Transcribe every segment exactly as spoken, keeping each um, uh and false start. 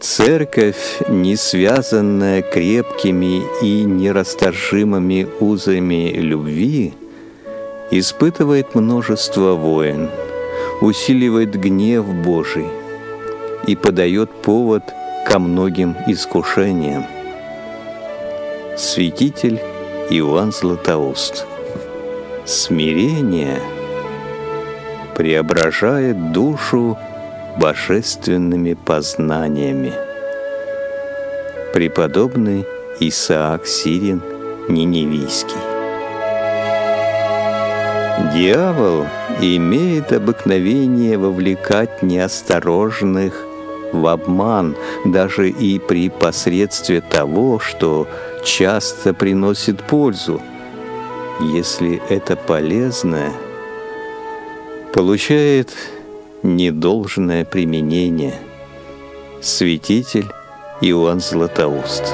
Церковь, не связанная крепкими и нерасторжимыми узами любви, испытывает множество войн, усиливает гнев Божий и подает повод ко многим искушениям. Святитель Иоанн Златоуст. Смирение преображает душу божественными познаниями. Преподобный Исаак Сирин Ниневийский. Дьявол имеет обыкновение вовлекать неосторожных в обман, даже и при посредстве того, что часто приносит пользу, если это полезное получает недолжное применение. Святитель Иоанн Златоуст.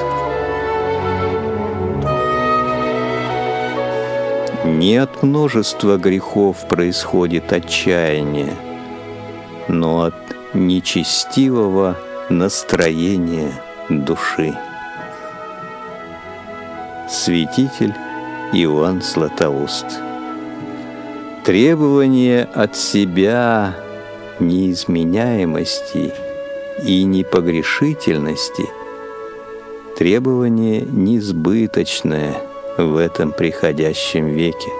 Не от множества грехов происходит отчаяние, но от нечестивого настроения души. Святитель Иоанн Златоуст. Требование от себя неизменяемости и непогрешительности, требование несбыточное в этом приходящем веке.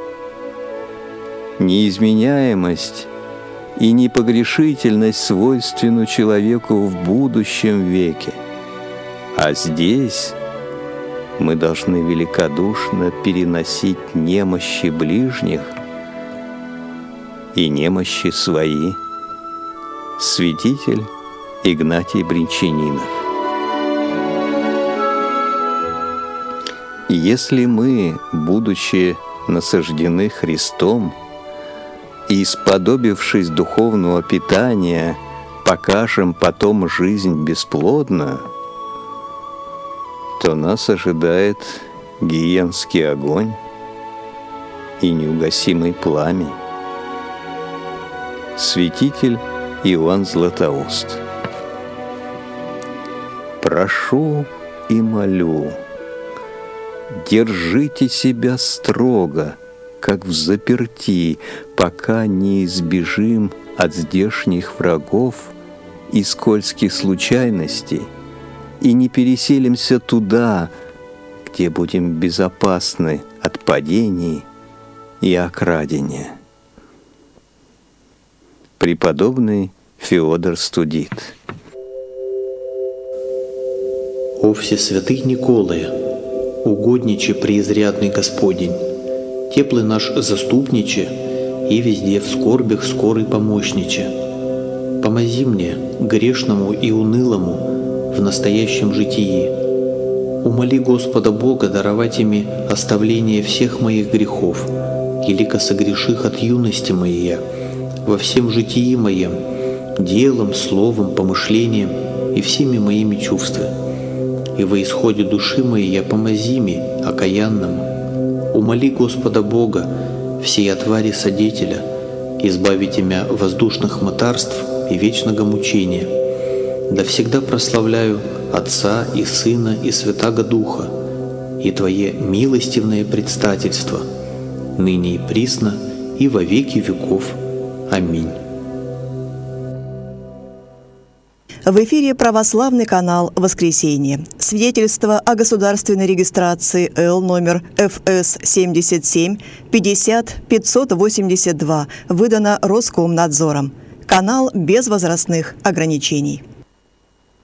Неизменяемость и непогрешительность свойственны человеку в будущем веке, а здесь мы должны великодушно переносить немощи ближних и немощи свои. Святитель Игнатий Бринчанинов. Если мы, будучи насаждены Христом и сподобившись духовного питания, покажем потом жизнь бесплодную, то нас ожидает гиенский огонь и неугасимый пламень. Святитель Иоанн Златоуст. Прошу и молю, держите себя строго, как в заперти, пока не избежим от здешних врагов и скользких случайностей и не переселимся туда, где будем безопасны от падений и окрадения. Преподобный Феодор Студит. О всесвятый Николае, угодниче преизрядный Господень, теплый наш заступниче и везде в скорбях скорый помощниче, помози мне, грешному и унылому, в настоящем житии. Умоли Господа Бога даровать ими оставление всех моих грехов, елико согреших от юности моей, во всем житии моем, делом, словом, помышлением и всеми моими чувствами. И во исходе души моей я помози ми, окаянному. Умоли Господа Бога, всея твари содетеля, избавить имя воздушных мытарств и вечного мучения. Да всегда прославляю Отца и Сына и Святаго Духа, и Твое милостивное предстательство, ныне и присно, и во веки веков. Аминь. В эфире православный канал «Воскресенье». Свидетельство о государственной регистрации Л номер Ф С семьдесят семь пятьдесят пятьсот восемьдесят два выдано Роскомнадзором. Канал без возрастных ограничений.